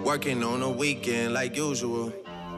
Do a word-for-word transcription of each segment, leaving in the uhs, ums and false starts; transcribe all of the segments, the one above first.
Working on a weekend like usual.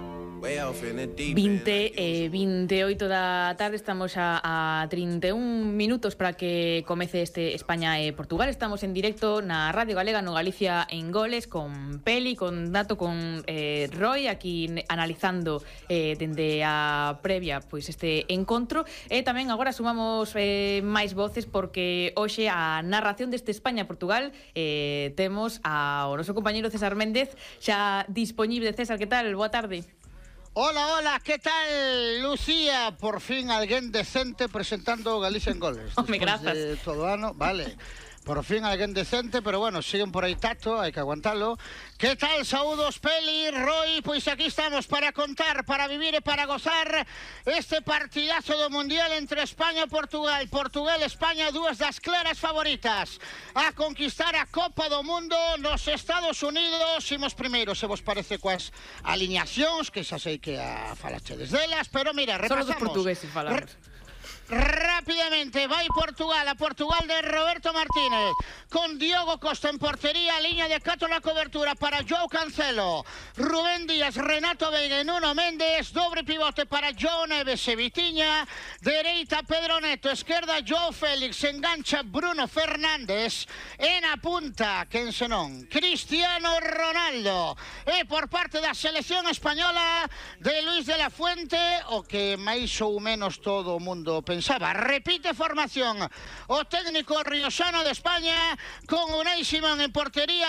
vinte e vinte e oito da tarde, estamos a, a trinta e un minutos para que comece este España e Portugal. Estamos en directo na Radio Galega, no Galicia en Goles, con Peli, con Dato, con eh, Roy, aquí analizando eh, dende a previa pois este encontro. E tamén agora sumamos eh, máis voces, porque hoxe a narración deste España-Portugal eh, temos ao noso compañeiro César Méndez xa dispoñible. César, que tal? Boa tarde. Hola, hola, ¿qué tal, Lucía? Por fin alguén decente presentando Galicia en Goles. Home, grazas. De todo ano, vale. Por fin alguén decente, pero bueno, siguen por aí Tato, hai que aguantalo. Que tal, saúdos, Peli, Roy? Pois aquí estamos para contar, para vivir e para gozar este partidazo do Mundial entre España e Portugal. Portugal e España, dúas das claras favoritas a conquistar a Copa do Mundo nos Estados Unidos. Imos primeiro, se vos parece, coas alineacións, que xa sei que a falachedes delas, pero mira, repasamos. Solo dos portugueses falamos. Rápidamente, vai Portugal, a Portugal de Roberto Martínez, con Diogo Costa en portería, línea de catro na cobertura para Joao Cancelo, Rubén Díaz, Renato Veiga e Nuno Méndez, dobre pivote para João Neves e Vitinha, dereita Pedro Neto, esquerda João Félix, engancha Bruno Fernández, e na punta, quen senón, Cristiano Ronaldo. E por parte da selección española de Luis de la Fuente, o que máis ou menos todo o mundo pensaba. Pensaba, repite formación o técnico riosano de España con Unai Simón en portería.